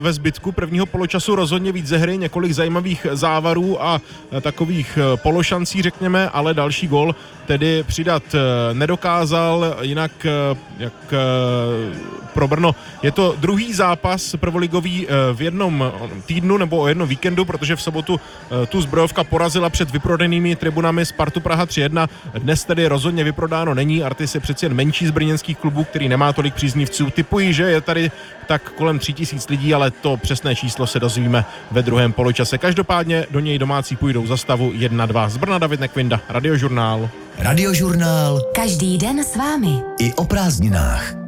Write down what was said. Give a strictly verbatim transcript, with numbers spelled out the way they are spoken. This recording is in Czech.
Ve zbytku prvního poločasu rozhodně víc ze hry, několik zajímavých závarů a takových pološancí, řekněme, ale další gól tedy přidat nedokázal, jinak jak pro Brno. Je to druhý zápas prvoligový v jednom týdnu nebo o jednom víkendu, protože v sobotu tu Zbrojovka porazila před vyprodanými tribunami Spartu Praha tři jedna. Dnes tedy rozhodně vyprodáno není. Artis je přeci jen menší z brněnských klubů, který nemá tolik příznivců. Tipuji, že je tady tak kolem tři tisíc lidí, ale to přesné číslo se dozvíme ve druhém poločase. Každopádně do něj domácí půjdou za stavu jedna dva. Z Brna David Nekvinda, Radiožurnál. Radiožurnál. Každý den s vámi. I o prázdninách.